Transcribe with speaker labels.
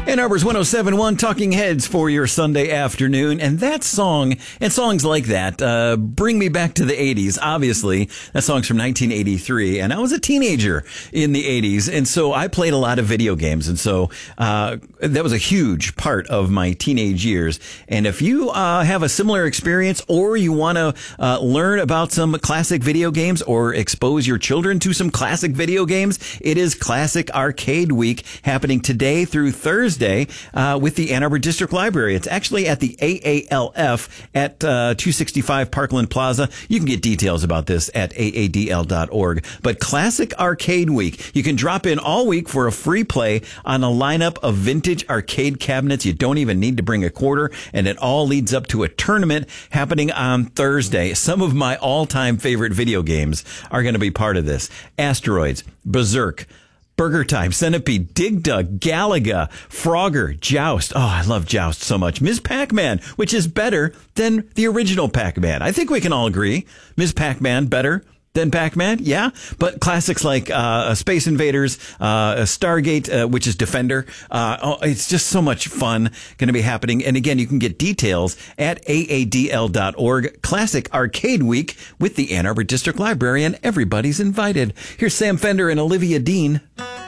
Speaker 1: Ann Arbor's 107.1 Talking Heads for your Sunday afternoon. And that song, and songs like that, bring me back to the 80s. Obviously, that song's from 1983, and I was a teenager in the 80s, and so I played a lot of video games, and so that was a huge part of my teenage years. And if you have a similar experience, or you want to learn about some classic video games, or expose your children to some classic video games, it is Classic Arcade Week, happening today through Thursday with the Ann Arbor District Library. It's actually at the AALF at 265 Parkland Plaza. You can get details about this at aadl.org. But Classic Arcade Week, you can drop in all week for a free play on a lineup of vintage arcade cabinets. You don't even need to bring a quarter, and it all leads up to a tournament happening on Thursday. Some of my all-time favorite video games are going to be part of this. Asteroids, Berserk, Burger Time, Centipede, Dig Dug, Galaga, Frogger, Joust. Oh, I love Joust so much. Ms. Pac-Man, which is better than the original Pac-Man. I think we can all agree. Ms. Pac-Man better than Pac-Man, yeah. But classics like Space Invaders, Stargate, which is Defender. It's just so much fun going to be happening. And again, you can get details at aadl.org. Classic Arcade Week with the Ann Arbor District Library, and everybody's invited. Here's Sam Fender and Olivia Dean.